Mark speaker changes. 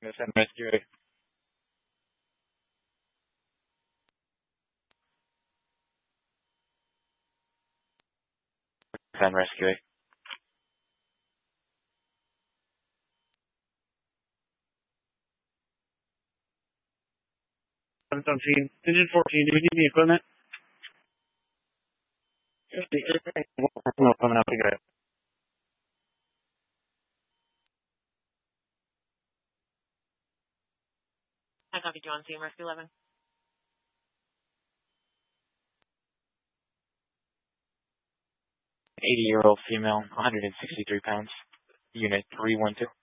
Speaker 1: Send rescue. Send rescue.
Speaker 2: I'm seeing Engine 14, do you need the equipment? No, coming out to get it.
Speaker 3: I copy John C. Rescue 11.
Speaker 1: 80-year-old female, 163 pounds. Unit 312.